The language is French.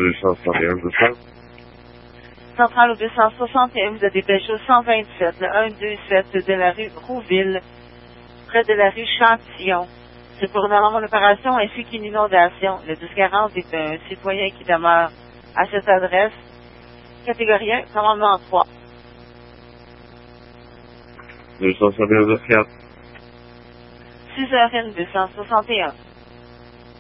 261 200. Centrale au 261, vous êtes dépêché au 127, le 127 de la rue Rouville, près de la rue Chantillon. C'est pour une alarme d'opération ainsi qu'une inondation. Le 1040 est un citoyen qui demeure à cette adresse. Catégorie 1, commandement 3. 261 4. 6h1 261.